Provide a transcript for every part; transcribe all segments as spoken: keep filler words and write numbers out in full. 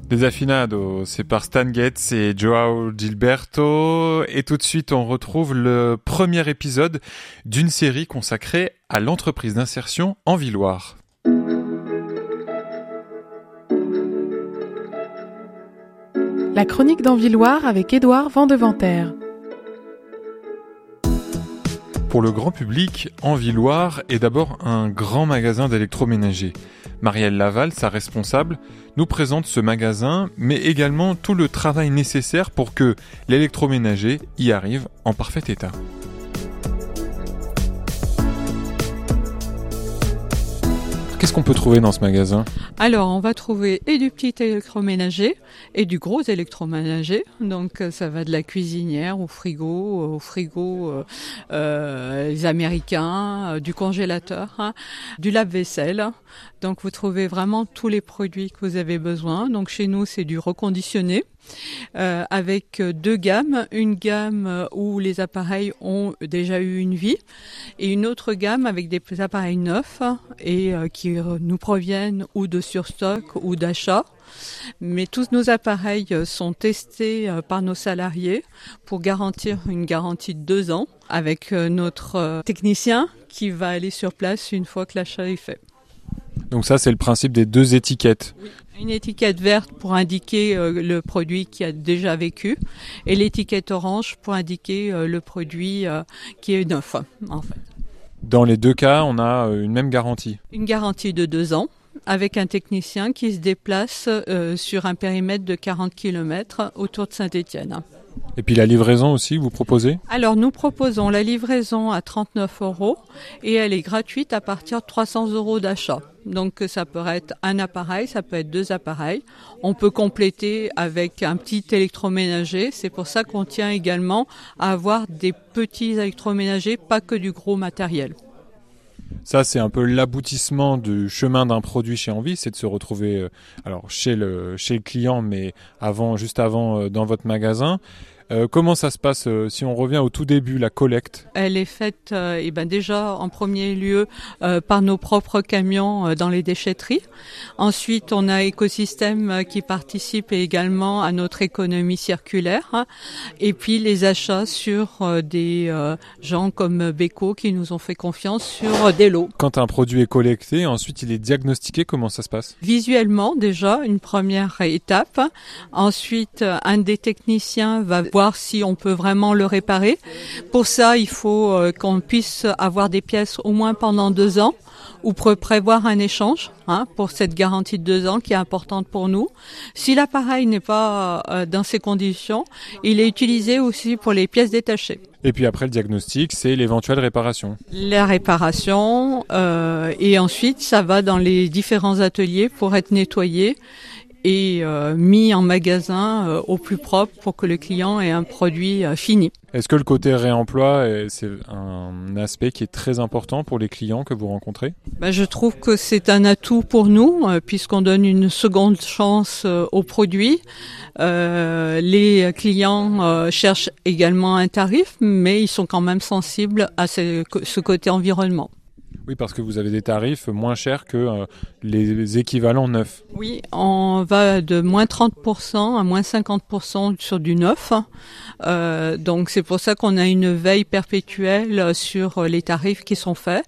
Desafinado, c'est par Stan Getz et Joao Gilberto. Et tout de suite, on retrouve le premier épisode d'une série consacrée à l'entreprise d'insertion Envie-Loire. La chronique d'Envie-Loire avec Édouard Vandeventer. Pour le grand public, Envie-Loire est d'abord un grand magasin d'électroménager. Marielle Laval, sa responsable, nous présente ce magasin, mais également tout le travail nécessaire pour que l'électroménager y arrive en parfait état. Qu'est-ce qu'on peut trouver dans ce magasin ? Alors, on va trouver et du petit électroménager et du gros électroménager. Donc, ça va de la cuisinière au frigo, au frigo euh, euh, les Américains, euh, du congélateur, hein, du lave-vaisselle. Donc, vous trouvez vraiment tous les produits que vous avez besoin. Donc, chez nous, c'est du reconditionné. Euh, avec deux gammes, une gamme où les appareils ont déjà eu une vie et une autre gamme avec des appareils neufs et euh, qui nous proviennent ou de surstock ou d'achat. Mais tous nos appareils sont testés par nos salariés pour garantir une garantie de deux ans avec notre technicien qui va aller sur place une fois que l'achat est fait. Donc ça, c'est le principe des deux étiquettes. Oui. Une étiquette verte pour indiquer euh, le produit qui a déjà vécu et l'étiquette orange pour indiquer euh, le produit euh, qui est neuf, en fait. Dans les deux cas, on a une même garantie. Une garantie de deux ans avec un technicien qui se déplace euh, sur un périmètre de quarante kilomètres autour de Saint-Étienne. Et puis la livraison aussi, vous proposez ? Alors nous proposons la livraison à trente-neuf euros et elle est gratuite à partir de trois cents euros d'achat. Donc ça peut être un appareil, ça peut être deux appareils. On peut compléter avec un petit électroménager. C'est pour ça qu'on tient également à avoir des petits électroménagers, pas que du gros matériel. Ça, c'est un peu l'aboutissement du chemin d'un produit chez Envie, c'est de se retrouver euh, alors chez le chez le client, mais avant, juste avant, euh, dans votre magasin. Euh, comment ça se passe euh, si on revient au tout début, la collecte ? Elle est faite euh, eh ben déjà en premier lieu euh, par nos propres camions euh, dans les déchetteries. Ensuite, on a Écosystème euh, qui participe également à notre économie circulaire. Hein. Et puis les achats sur euh, des euh, gens comme Beko qui nous ont fait confiance sur euh, des lots. Quand un produit est collecté, ensuite il est diagnostiqué, comment ça se passe ? Visuellement déjà, une première étape. Ensuite, un des techniciens va voir si on peut vraiment le réparer. Pour ça, il faut euh, qu'on puisse avoir des pièces au moins pendant deux ans ou pré- prévoir un échange hein, pour cette garantie de deux ans qui est importante pour nous. Si l'appareil n'est pas euh, dans ces conditions, il est utilisé aussi pour les pièces détachées. Et puis après le diagnostic, c'est l'éventuelle réparation. La réparation euh, et ensuite ça va dans les différents ateliers pour être nettoyé et euh, mis en magasin euh, au plus propre pour que le client ait un produit euh, fini. Est-ce que le côté réemploi, c'est un aspect qui est très important pour les clients que vous rencontrez ? Ben, je trouve que c'est un atout pour nous euh, puisqu'on donne une seconde chance euh, au produit. Euh, les clients euh, cherchent également un tarif, mais ils sont quand même sensibles à ce, ce côté environnement. Oui, parce que vous avez des tarifs moins chers que euh, les équivalents neufs. Oui, on va de moins trente pour cent à moins cinquante pour cent sur du neuf. Euh, donc c'est pour ça qu'on a une veille perpétuelle sur les tarifs qui sont faits.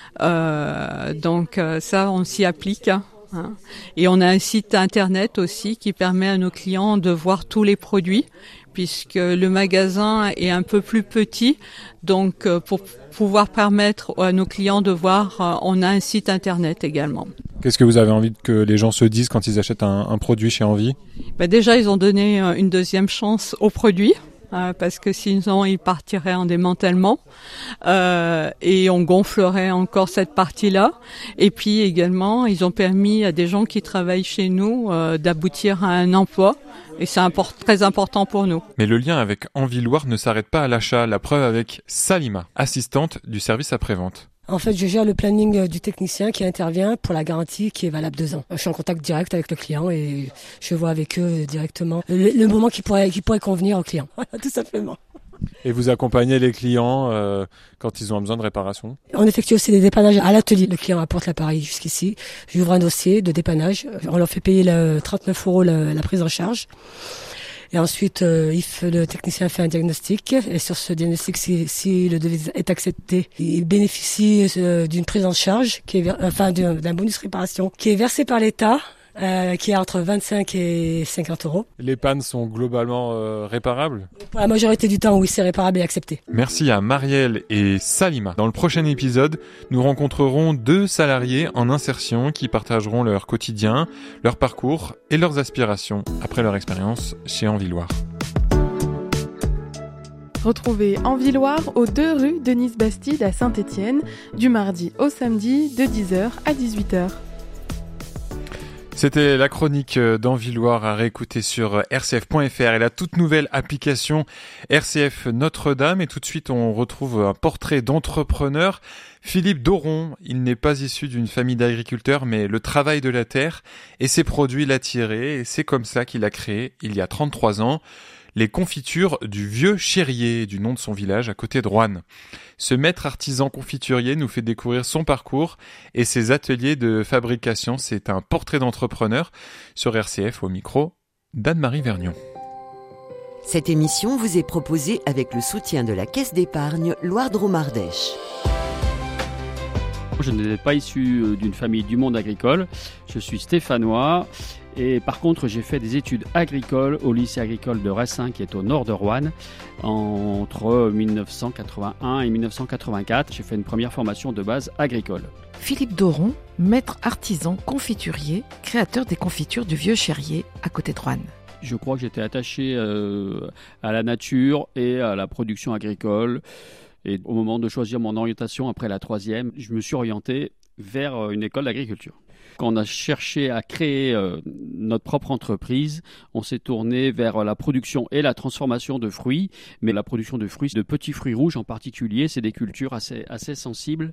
Euh, donc ça, on s'y applique. Hein. Et on a un site internet aussi qui permet à nos clients de voir tous les produits, puisque le magasin est un peu plus petit. Donc, pour pouvoir permettre à nos clients de voir, on a un site internet également. Qu'est-ce que vous avez envie que les gens se disent quand ils achètent un, un produit chez Envie ? Ben déjà, ils ont donné une deuxième chance au produit. Euh, parce que sinon ils partiraient en démantèlement euh, et on gonflerait encore cette partie-là. Et puis également, ils ont permis à des gens qui travaillent chez nous euh, d'aboutir à un emploi et c'est import- très important pour nous. Mais le lien avec Envie-Loire ne s'arrête pas à l'achat, la preuve avec Salima, assistante du service après-vente. En fait, je gère le planning du technicien qui intervient pour la garantie qui est valable deux ans. Je suis en contact direct avec le client et je vois avec eux directement le, le moment qui pourrait, qui pourrait convenir au client. Voilà, tout simplement. Et vous accompagnez les clients euh, quand ils ont besoin de réparation? On effectue aussi des dépannages à l'atelier. Le client apporte l'appareil jusqu'ici. J'ouvre un dossier de dépannage. On leur fait payer le trente-neuf euros la, la prise en charge. Et ensuite, euh, if le technicien fait un diagnostic, et sur ce diagnostic, si, si le devis est accepté, il bénéficie euh, d'une prise en charge, qui est, ver- enfin d'un, d'un bonus réparation, qui est versé par l'État, euh, qui est entre vingt-cinq et cinquante euros. Les pannes sont globalement euh, réparables? Pour la majorité du temps, oui, c'est réparable et accepté. Merci à Marielle et Salima. Dans le prochain épisode, nous rencontrerons deux salariés en insertion qui partageront leur quotidien, leur parcours et leurs aspirations après leur expérience chez Envilloire. Retrouvez Envilloire aux deux rue Denise-Bastide à Saint-Étienne, du mardi au samedi de dix heures à dix-huit heures. C'était la chronique d'Envilloire à réécouter sur r c f point f r et la toute nouvelle application R C F Notre-Dame. Et tout de suite, on retrouve un portrait d'entrepreneur. Philippe Doron, il n'est pas issu d'une famille d'agriculteurs, mais le travail de la terre et ses produits l'attiraient. Et c'est comme ça qu'il a créé, il y a trente-trois ans, les confitures du Vieux Chérier, du nom de son village à côté de Roanne. Ce maître artisan confiturier nous fait découvrir son parcours et ses ateliers de fabrication. C'est un portrait d'entrepreneur sur R C F au micro d'Anne-Marie Vergnon. Cette émission vous est proposée avec le soutien de la Caisse d'épargne Loire-Drôme-Ardèche. Je n'étais pas issu d'une famille du monde agricole, je suis stéphanois et par contre j'ai fait des études agricoles au lycée agricole de Ressin qui est au nord de Roanne entre dix-neuf cent quatre-vingt-un et dix-neuf cent quatre-vingt-quatre. J'ai fait une première formation de base agricole. Philippe Doron, maître artisan confiturier, créateur des confitures du Vieux Chérier à côté de Roanne. Je crois que j'étais attaché euh, à la nature et à la production agricole. Et au moment de choisir mon orientation après la troisième, je me suis orienté vers une école d'agriculture. Quand on a cherché à créer euh, notre propre entreprise, on s'est tourné vers la production et la transformation de fruits. Mais la production de fruits, de petits fruits rouges en particulier, c'est des cultures assez, assez sensibles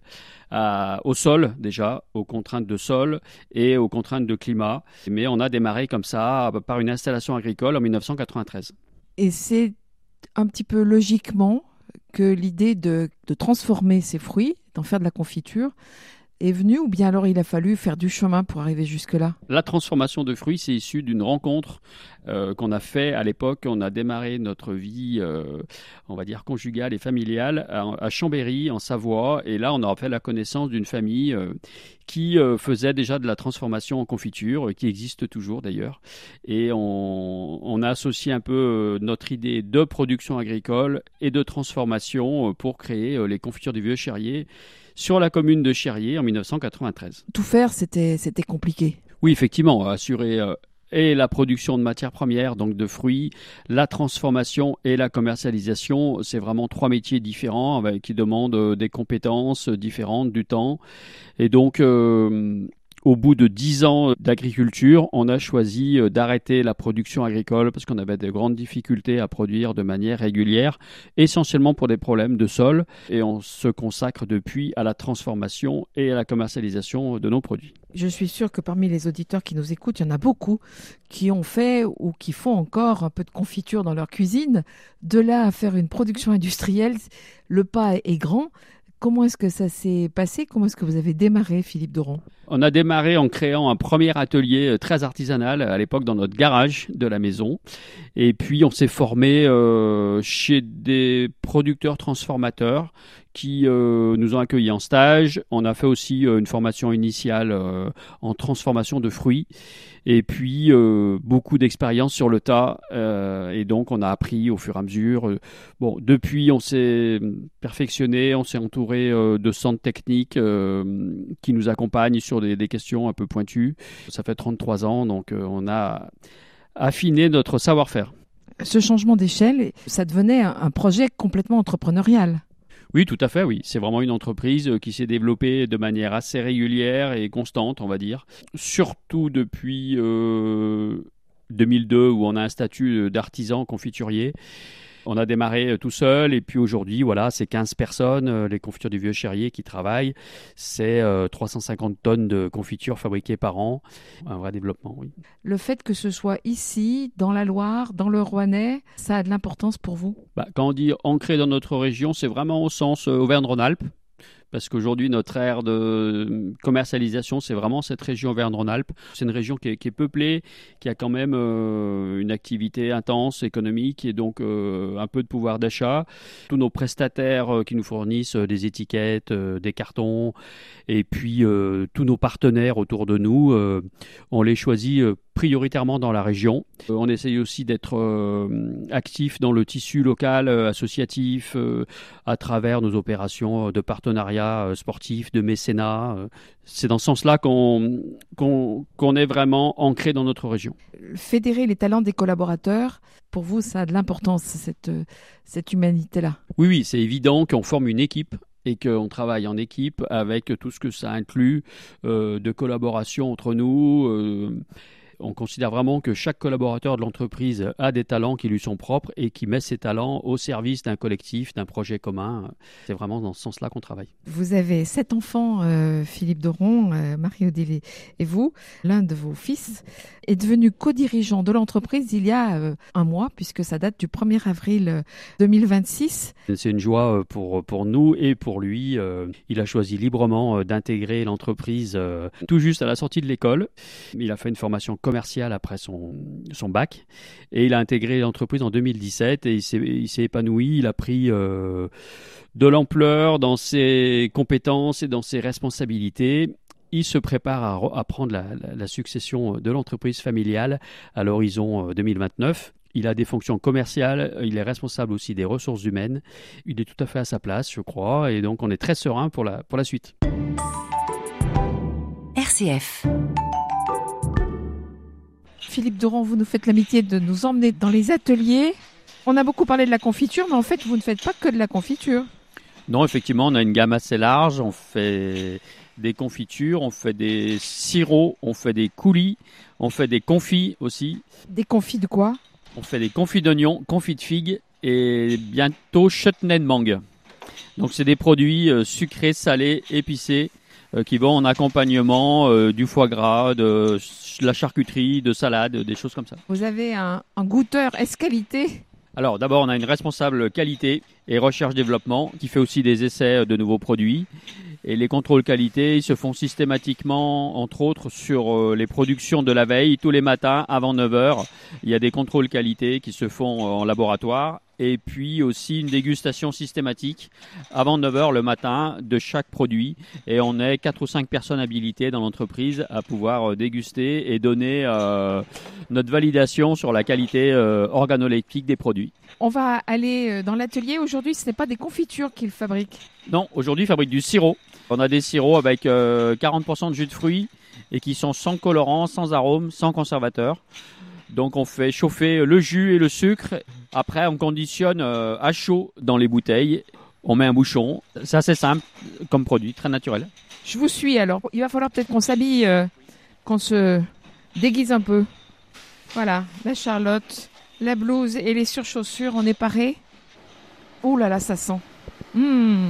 à, au sol déjà, aux contraintes de sol et aux contraintes de climat. Mais on a démarré comme ça par une installation agricole en dix-neuf cent quatre-vingt-treize. Et c'est un petit peu logiquement que l'idée de, de transformer ces fruits, d'en faire de la confiture, est venue, ou bien alors il a fallu faire du chemin pour arriver jusque-là? La transformation de fruits, c'est issu d'une rencontre euh, qu'on a fait à l'époque. On a démarré notre vie, euh, on va dire, conjugale et familiale à, à Chambéry, en Savoie. Et là, on a fait la connaissance d'une famille euh, qui euh, faisait déjà de la transformation en confiture, euh, qui existe toujours d'ailleurs. Et on, on a associé un peu euh, notre idée de production agricole et de transformation euh, pour créer euh, les confitures du Vieux Chérier sur la commune de Chérier en dix-neuf cent quatre-vingt-treize. Tout faire, c'était, c'était compliqué. Oui, effectivement, assurer euh, et la production de matières premières, donc de fruits, la transformation et la commercialisation, c'est vraiment trois métiers différents avec, qui demandent euh, des compétences différentes, du temps. Et donc, euh, au bout de dix ans d'agriculture, on a choisi d'arrêter la production agricole parce qu'on avait de grandes difficultés à produire de manière régulière, essentiellement pour des problèmes de sol. Et on se consacre depuis à la transformation et à la commercialisation de nos produits. Je suis sûre que parmi les auditeurs qui nous écoutent, il y en a beaucoup qui ont fait ou qui font encore un peu de confiture dans leur cuisine. De là à faire une production industrielle, le pas est grand. Comment est-ce que ça s'est passé? Comment est-ce que vous avez démarré, Philippe Doron? On a démarré en créant un premier atelier très artisanal à l'époque dans notre garage de la maison. Et puis on s'est formé euh, chez des producteurs transformateurs qui euh, nous ont accueillis en stage. On a fait aussi euh, une formation initiale euh, en transformation de fruits. Et puis euh, beaucoup d'expérience sur le tas. Euh, et donc on a appris au fur et à mesure. Euh, bon, depuis on s'est perfectionné, on s'est entouré euh, de centres techniques euh, qui nous accompagnent sur des, des questions un peu pointues. Ça fait trente-trois ans, donc euh, on a affiné notre savoir-faire. Ce changement d'échelle, ça devenait un, un projet complètement entrepreneurial. Oui, tout à fait, oui. C'est vraiment une entreprise qui s'est développée de manière assez régulière et constante, on va dire. Surtout depuis euh, deux mille deux, où on a un statut d'artisan confiturier. On a démarré tout seul et puis aujourd'hui, voilà, c'est quinze personnes, les confitures du Vieux Cherrier qui travaillent. C'est euh, trois cent cinquante tonnes de confitures fabriquées par an. Un vrai développement, oui. Le fait que ce soit ici, dans la Loire, dans le Rouennais, ça a de l'importance pour vous ? Bah, quand on dit ancré dans notre région, c'est vraiment au sens euh, Auvergne-Rhône-Alpes. Parce qu'aujourd'hui, notre aire de commercialisation, c'est vraiment cette région Auvergne-Rhône-Alpes. C'est une région qui est, qui est peuplée, qui a quand même euh, une activité intense, économique, et donc euh, un peu de pouvoir d'achat. Tous nos prestataires euh, qui nous fournissent euh, des étiquettes, euh, des cartons, et puis euh, tous nos partenaires autour de nous, euh, on les choisit euh, prioritairement dans la région. Euh, on essaye aussi d'être euh, actif dans le tissu local, euh, associatif, euh, à travers nos opérations de partenariat euh, sportif, de mécénat. Euh, c'est dans ce sens-là qu'on, qu'on, qu'on est vraiment ancré dans notre région. Fédérer les talents des collaborateurs, pour vous, ça a de l'importance, cette, cette humanité-là. Oui, oui, c'est évident qu'on forme une équipe et qu'on travaille en équipe avec tout ce que ça inclut euh, de collaboration entre nous. Euh, On considère vraiment que chaque collaborateur de l'entreprise a des talents qui lui sont propres et qui met ses talents au service d'un collectif, d'un projet commun. C'est vraiment dans ce sens-là qu'on travaille. Vous avez sept enfants, euh, Philippe Doron, euh, Marie-Odile et vous. L'un de vos fils est devenu co-dirigeant de l'entreprise il y a euh, un mois, puisque ça date du premier avril deux mille vingt-six. C'est une joie pour, pour nous et pour lui. Euh, il a choisi librement d'intégrer l'entreprise euh, tout juste à la sortie de l'école. Il a fait une formation commercial après son, son bac et il a intégré l'entreprise en deux mille dix-sept et il s'est, il s'est épanoui, il a pris euh, de l'ampleur dans ses compétences et dans ses responsabilités. Il se prépare à, à prendre la, la, la succession de l'entreprise familiale à l'horizon deux mille vingt-neuf. Il a des fonctions commerciales, il est responsable aussi des ressources humaines. Il est tout à fait à sa place, je crois, et donc on est très serein pour la, pour la suite. R C F. Philippe Doron, vous nous faites l'amitié de nous emmener dans les ateliers. On a beaucoup parlé de la confiture, mais en fait, vous ne faites pas que de la confiture. Non, effectivement, on a une gamme assez large. On fait des confitures, on fait des sirops, on fait des coulis, on fait des confits aussi. Des confits de quoi ? On fait des confits d'oignons, confits de figues et bientôt chutney de mangue. Donc, c'est des produits euh, sucrés, salés, épicés, euh, qui vont en accompagnement euh, du foie gras, de la charcuterie, de salade, des choses comme ça. Vous avez un, un goûteur S-qualité ? Alors d'abord, on a une responsable qualité et recherche-développement qui fait aussi des essais de nouveaux produits. Et les contrôles qualité, ils se font systématiquement, entre autres, sur les productions de la veille. Tous les matins, avant neuf heures, il y a des contrôles qualité qui se font en laboratoire. Et puis aussi une dégustation systématique avant neuf heures le matin de chaque produit. Et on est quatre ou cinq personnes habilitées dans l'entreprise à pouvoir déguster et donner euh, notre validation sur la qualité euh, organoleptique des produits. On va aller dans l'atelier. Aujourd'hui, ce n'est pas des confitures qu'ils fabriquent. Non, aujourd'hui, ils fabriquent du sirop. On a des sirops avec euh, quarante pour cent de jus de fruits et qui sont sans colorant, sans arôme, sans conservateur. Donc on fait chauffer le jus et le sucre. Après, on conditionne euh, à chaud dans les bouteilles. On met un bouchon. C'est assez simple comme produit, très naturel. Je vous suis alors. Il va falloir peut-être qu'on s'habille, euh, qu'on se déguise un peu. Voilà, la charlotte, la blouse et les surchaussures, on est paré. Oh là là, ça sent. Mmh.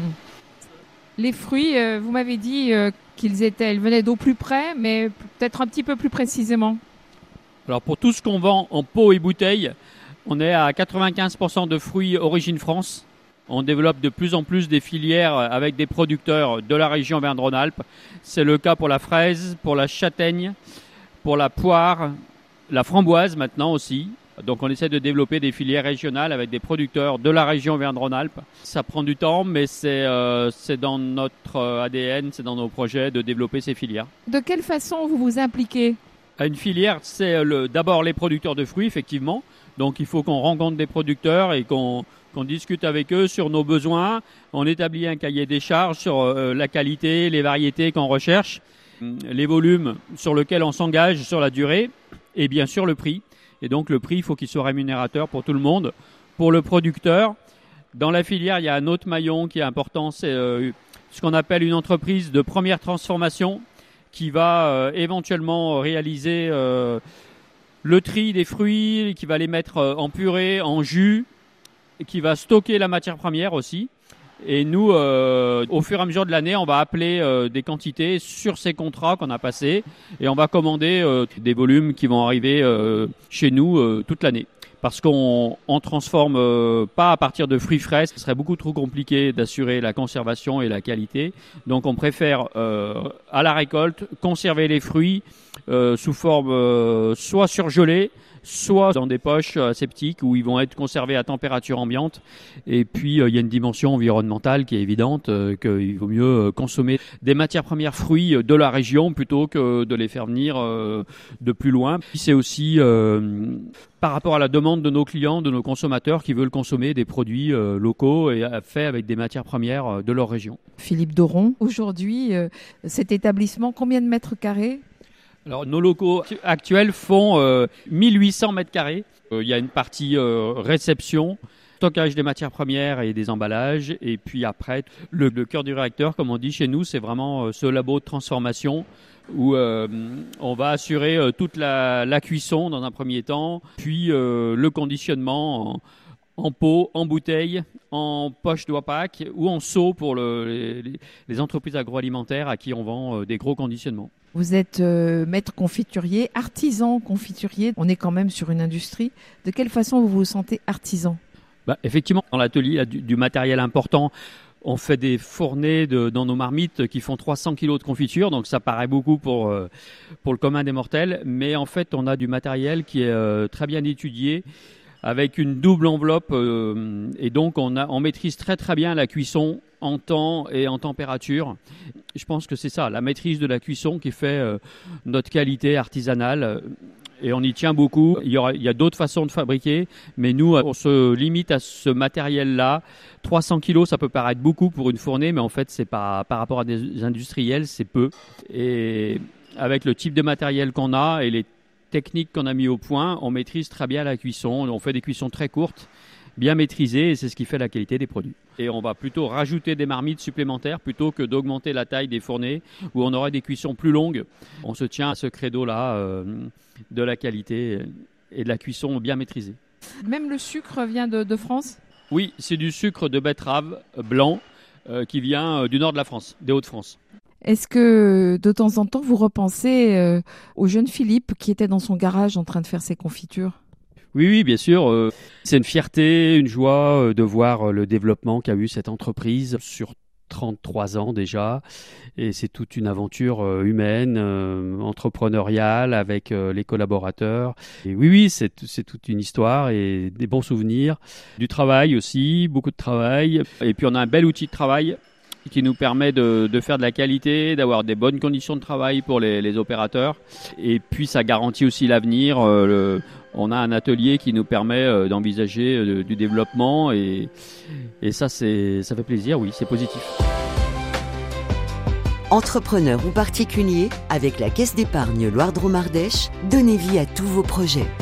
Les fruits, euh, vous m'avez dit euh, qu'ils étaient, ils venaient d'au plus près, mais peut-être un petit peu plus précisément. Alors pour tout ce qu'on vend en pot et bouteille, on est à quatre-vingt-quinze pour cent de fruits origine France. On développe de plus en plus des filières avec des producteurs de la région Auvergne-Rhône-Alpes. C'est le cas pour la fraise, pour la châtaigne, pour la poire, la framboise maintenant aussi. Donc on essaie de développer des filières régionales avec des producteurs de la région Auvergne-Rhône-Alpes. Ça prend du temps, mais c'est, euh, c'est dans notre A D N, c'est dans nos projets de développer ces filières. De quelle façon vous vous impliquez ? Une filière, c'est le, d'abord les producteurs de fruits, effectivement. Donc il faut qu'on rencontre des producteurs et qu'on, qu'on discute avec eux sur nos besoins. On établit un cahier des charges sur euh, la qualité, les variétés qu'on recherche, les volumes sur lesquels on s'engage sur la durée et bien sûr le prix. Et donc le prix, il faut qu'il soit rémunérateur pour tout le monde. Pour le producteur, dans la filière, il y a un autre maillon qui est important, c'est euh, ce qu'on appelle une entreprise de première transformation qui va euh, éventuellement réaliser euh, le tri des fruits, qui va les mettre euh, en purée, en jus, qui va stocker la matière première aussi. Et nous, euh, au fur et à mesure de l'année, on va appeler euh, des quantités sur ces contrats qu'on a passés et on va commander euh, des volumes qui vont arriver euh, chez nous euh, toute l'année. Parce qu'on on transforme euh, pas à partir de fruits frais, ce serait beaucoup trop compliqué d'assurer la conservation et la qualité. Donc on préfère euh, à la récolte conserver les fruits euh, sous forme euh, soit surgelée, soit dans des poches aseptiques où ils vont être conservés à température ambiante. Et puis, euh, il y a une dimension environnementale qui est évidente, euh, qu'il vaut mieux consommer des matières premières fruits de la région plutôt que de les faire venir euh, de plus loin. Puis c'est aussi euh, par rapport à la demande de nos clients, de nos consommateurs qui veulent consommer des produits euh, locaux et faits avec des matières premières de leur région. Philippe Doron, aujourd'hui, euh, cet établissement, combien de mètres carrés ? Alors, nos locaux actuels font euh, mille huit cents mètres carrés. Euh, il y a une partie euh, réception, stockage des matières premières et des emballages. Et puis après, le, le cœur du réacteur, comme on dit chez nous, c'est vraiment euh, ce labo de transformation où euh, on va assurer euh, toute la, la cuisson dans un premier temps, puis euh, le conditionnement en, en pot, en bouteille, en poche d'Oipac ou en seau pour le, les, les entreprises agroalimentaires à qui on vend euh, des gros conditionnements. Vous êtes euh, maître confiturier, artisan confiturier. On est quand même sur une industrie. De quelle façon vous vous sentez artisan ? Bah, effectivement, dans l'atelier, il y a du, du matériel important. On fait des fournées de, dans nos marmites qui font trois cents kilos de confiture, donc ça paraît beaucoup pour, euh, pour le commun des mortels. Mais en fait, on a du matériel qui est euh, très bien étudié, avec une double enveloppe. Euh, et donc, on, a, on maîtrise très très bien la cuisson en temps et en température. Je pense que c'est ça, la maîtrise de la cuisson qui fait euh, notre qualité artisanale. Et on y tient beaucoup. Il y, aura, il y a d'autres façons de fabriquer, mais nous, on se limite à ce matériel-là. trois cents kilos, ça peut paraître beaucoup pour une fournée, mais en fait, c'est pas, par rapport à des industriels, c'est peu. Et avec le type de matériel qu'on a et les techniques qu'on a mis au point, on maîtrise très bien la cuisson. On fait des cuissons très courtes, bien maîtrisées, et c'est ce qui fait la qualité des produits. Et on va plutôt rajouter des marmites supplémentaires plutôt que d'augmenter la taille des fournées où on aurait des cuissons plus longues. On se tient à ce credo-là euh, de la qualité et de la cuisson bien maîtrisée. Même le sucre vient de, de France ? Oui, c'est du sucre de betterave blanc euh, qui vient euh, du nord de la France, des Hauts-de-France. Est-ce que de temps en temps vous repensez euh, au jeune Philippe qui était dans son garage en train de faire ses confitures ? Oui, oui, bien sûr. Euh, c'est une fierté, une joie euh, de voir euh, le développement qu'a eu cette entreprise sur trente-trois ans déjà. Et c'est toute une aventure euh, humaine, euh, entrepreneuriale avec euh, les collaborateurs. Et oui, oui, c'est, c'est toute une histoire et des bons souvenirs. Du travail aussi, beaucoup de travail. Et puis on a un bel outil de travail qui nous permet de, de faire de la qualité, d'avoir des bonnes conditions de travail pour les, les opérateurs. Et puis ça garantit aussi l'avenir. Euh, le, on a un atelier qui nous permet euh, d'envisager euh, du développement et, et ça, c'est, ça fait plaisir, oui, c'est positif. Entrepreneurs ou particuliers, avec la Caisse d'épargne Loire-Drôme-Ardèche, donnez vie à tous vos projets.